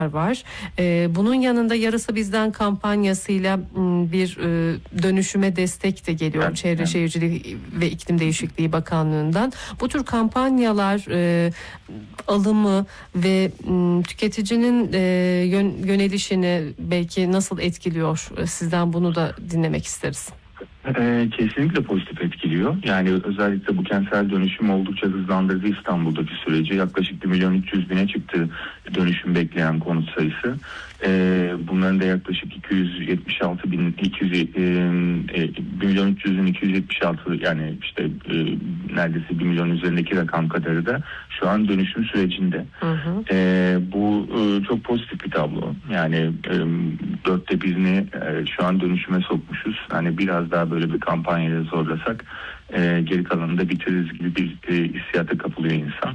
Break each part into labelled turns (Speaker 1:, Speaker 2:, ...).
Speaker 1: var. Bunun yanında Yarısı Bizden kampanyasıyla bir dönüşüme destek de geliyor.
Speaker 2: Evet,
Speaker 1: Çevre
Speaker 2: evet.
Speaker 1: Şehircilik ve İklim Değişikliği Bakanlığı'ndan. Bu tür kampanyalar alımı ve tüketicinin yönelişini belki nasıl etkiliyor? Sizden bunu da dinlemek isteriz.
Speaker 2: Kesinlikle pozitif etkiliyor. Yani özellikle bu kentsel dönüşüm oldukça hızlandırdı İstanbul'daki süreci. Yaklaşık 1.300.000'e çıktı dönüşüm bekleyen konut sayısı. Bunların da yaklaşık 1.300.000'in 276 yani işte neredeyse 1 milyon üzerindeki rakam kadarı da şu an dönüşüm sürecinde. Bu çok pozitif bir tablo. Yani 1/4'ini şu an dönüşüme sokmuşuz. Hani biraz daha böyle bir kampanyayla zorlasak geri kalanını da bitiririz gibi bir hissiyata kapılıyor insan.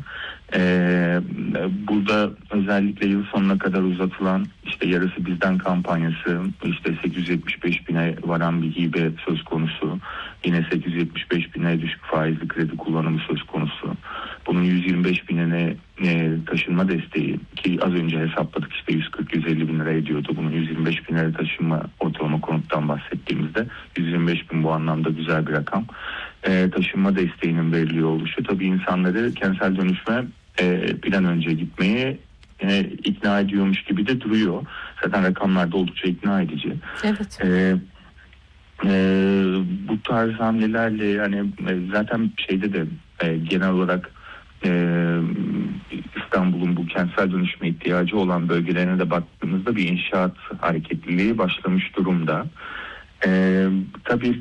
Speaker 2: Burada özellikle yıl sonuna kadar uzatılan işte Yarısı Bizden kampanyası, işte 875.000'e varan bir hibe söz konusu. Yine 875.000'e düşük faizli kredi kullanımı söz konusu. Bunun 125.000'ine taşınma desteği, ki az önce hesapladık, işte 140-150 bin lira ediyordu. Bunun 125 bin lira taşınma ortalama konuttan bahsettiğimizde 125.000 bu anlamda güzel bir rakam. Taşınma desteğinin veriliyor oluşu tabii insanları kentsel dönüşme bir an önce gitmeye ikna ediyormuş gibi de duruyor. Zaten rakamlarda oldukça ikna edici.
Speaker 1: Evet.
Speaker 2: Bu tarz hamlelerle yani zaten şeyde de genel olarak İstanbul'un bu kentsel dönüşme ihtiyacı olan bölgelerine de baktığımızda bir inşaat hareketliliği başlamış durumda. Tabii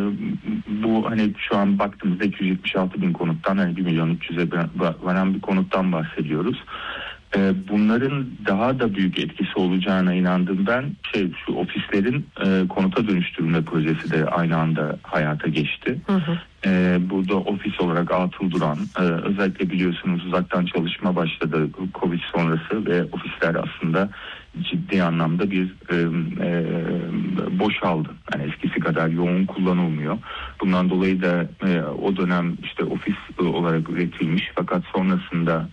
Speaker 2: bu hani şu an baktığımızda 276.000 konuttan hani 1.300.000'e varan bir konuttan bahsediyoruz. Bunların daha da büyük etkisi olacağına inandım ben. Şu ofislerin konuta dönüştürülme projesi de aynı anda hayata geçti. Burada ofis olarak atıl duran, özellikle biliyorsunuz uzaktan çalışma başladı Covid sonrası ve ofisler aslında ciddi anlamda bir boşaldı. Yani eskisi kadar yoğun kullanılmıyor. Bundan dolayı da o dönem işte ofis olarak üretilmiş fakat sonrasında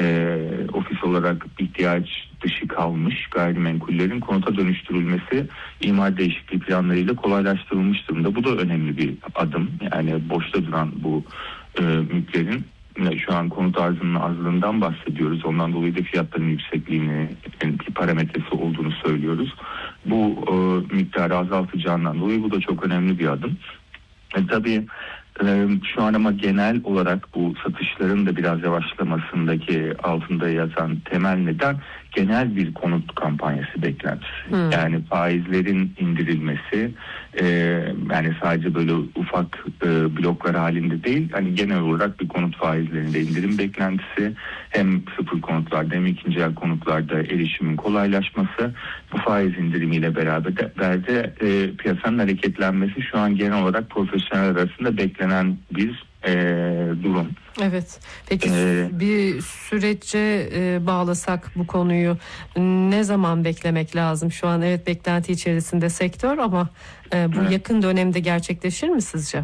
Speaker 2: ofis olarak ihtiyaç dışı kalmış gayrimenkullerin konuta dönüştürülmesi imar değişikliği planlarıyla kolaylaştırılmış durumda. Bu da önemli bir adım. Yani boşta duran bu mülklerin şu an konut arzının azlığından bahsediyoruz. Ondan dolayı da fiyatların yüksekliğini bir parametresi olduğunu söylüyoruz. Bu miktarı azaltacağından dolayı bu da çok önemli bir adım. Tabii şu an ama genel olarak bu satışların da biraz yavaşlamasındaki altında yatan temel neden genel bir konut kampanyası beklentisi. Yani faizlerin indirilmesi, yani sadece böyle ufak bloklar halinde değil, hani genel olarak bir konut faizlerinde indirim beklentisi, hem sıfır konutlarda hem ikinci el konutlarda erişimin kolaylaşması, bu faiz indirimiyle beraber de piyasanın hareketlenmesi şu an genel olarak profesyonel arasında beklenen bir durum.
Speaker 1: Evet. Peki bir sürece bağlasak bu konuyu, ne zaman beklemek lazım? Şu an evet beklenti içerisinde sektör ama bu yakın dönemde gerçekleşir mi sizce?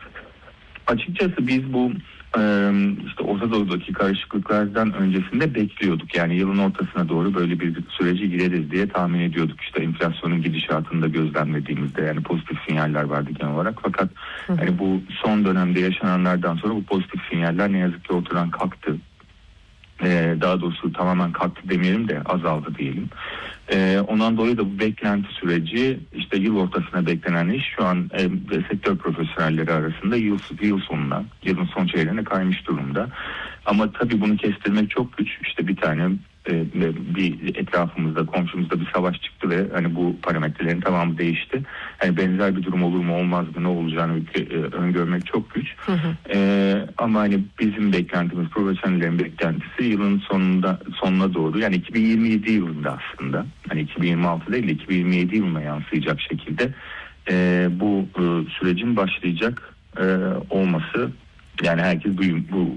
Speaker 2: Açıkçası biz bu işte Orta Doğu'daki karışıklıklardan öncesinde bekliyorduk. Yani yılın ortasına doğru böyle bir sürece gireriz diye tahmin ediyorduk. İşte enflasyonun gidişatında gözlemlediğimizde yani pozitif sinyaller vardı genel olarak. Fakat hani bu son dönemde yaşananlardan sonra bu pozitif sinyaller ne yazık ki ortadan kalktı. Daha doğrusu tamamen kalktı demeyelim de azaldı diyelim. Ondan dolayı da bu beklenti süreci işte yıl ortasına beklenen iş şu an sektör profesyonelleri arasında yıl sonuna, yılın son çeyreğine kaymış durumda. Ama tabii bunu kestirmek çok güç. İşte bir tane bir etrafımızda, komşumuzda bir savaş çıktı ve hani bu parametrelerin tamamı değişti. Hani benzer bir durum olur mu olmaz mı, ne olacağını öngörmek çok güç. Ama hani bizim beklentimiz, profesyonellerin beklentisi yılın sonuna doğru, yani 2027 yılında aslında, hani 2026 değil de 2027 yılına yansıyacak şekilde bu sürecin başlayacak olması, yani herkes bu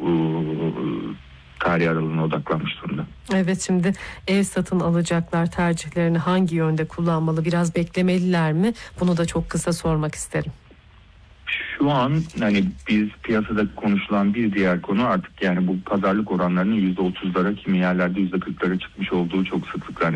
Speaker 2: tarih aralığına odaklanmış durumda.
Speaker 1: Evet, şimdi ev satın alacaklar tercihlerini hangi yönde kullanmalı? Biraz beklemeliler mi? Bunu da çok kısa sormak isterim.
Speaker 2: Şu an hani biz piyasada konuşulan bir diğer konu artık yani bu pazarlık oranlarının %30'lara, kimi yerlerde %40'lara çıkmış olduğu çok sıklıkla